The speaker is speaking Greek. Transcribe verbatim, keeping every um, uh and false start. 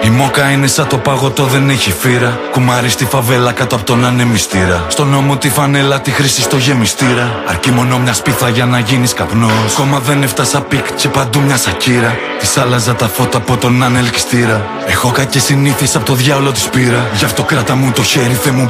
Η μόκα είναι σαν το παγωτό, δεν έχει φύρα. Κουμάρι στη φαβέλα κάτω από τον ανεμιστήρα. Στον νόμο τη φανέλα, τη χρήση στο γεμιστήρα. Αρκεί μόνο μια σπίθα για να γίνεις καπνός. Κόμμα δεν έφτασα πικ και παντού μια σακύρα. Της άλλαζα τα φώτα από τον ανελκυστήρα. Έχω κακές συνήθειες από το διάολο της πήρα. Γι' αυτό κράτα μου το χέρι, Θεέ μου